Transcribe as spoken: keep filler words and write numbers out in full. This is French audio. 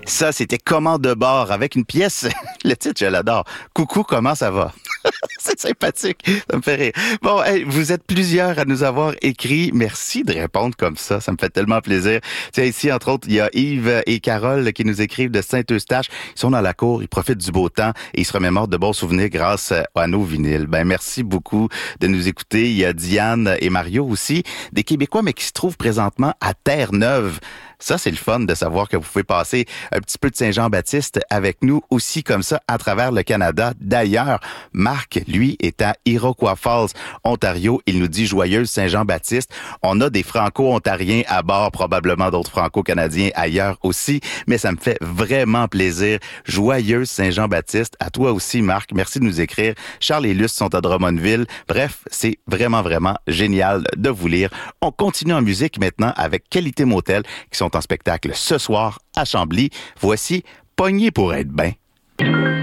Ça, c'était Commande de bord avec une pièce. Le titre, je l'adore. Coucou, comment ça va? C'est sympathique. Ça me fait rire. Bon, hey, vous êtes plusieurs à nous avoir écrit. Merci de répondre comme ça. Ça me fait tellement plaisir. Tiens, ici, entre autres, il y a Yves et Carole qui nous écrivent de Saint-Eustache. Ils sont dans la cour, ils profitent du beau temps et ils se remémorent de bons souvenirs grâce à nos vinyles. Ben, merci beaucoup de nous écouter. Il y a Diane et Mario aussi, des Québécois, mais qui se trouvent présentement à Terre-Neuve. Ça, c'est le fun de savoir que vous pouvez passer un petit peu de Saint-Jean-Baptiste avec nous aussi comme ça à travers le Canada. D'ailleurs, Marc, lui, est à Iroquois Falls, Ontario. Il nous dit joyeuse Saint-Jean-Baptiste. On a des Franco-Ontariens à bord, probablement d'autres Franco-Canadiens ailleurs aussi, mais ça me fait vraiment plaisir. Joyeuse Saint-Jean-Baptiste. À toi aussi, Marc. Merci de nous écrire. Charles et Luce sont à Drummondville. Bref, c'est vraiment, vraiment génial de vous lire. On continue en musique maintenant avec Qualité Motel qui sont en spectacle ce soir à Chambly. Voici Pogné pour être ben.